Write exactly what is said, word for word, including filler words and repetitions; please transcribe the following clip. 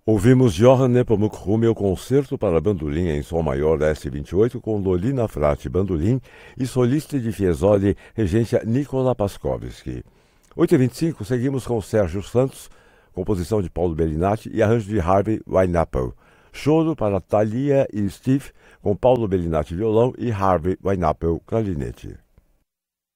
Ouvimos Johann Nepomuk Hummel Concerto para Bandolim em Sol Maior S vinte e oito com Lolina Frati Bandolim e solista de Fiesole, regência Nicola Paskovski. oito e vinte e cinco seguimos com Sérgio Santos, composição de Paulo Bellinati e arranjo de Harvey Weinapple. Choro para Thalia e Steve, com Paulo Bellinati violão e Harvey Weinapple clarinete.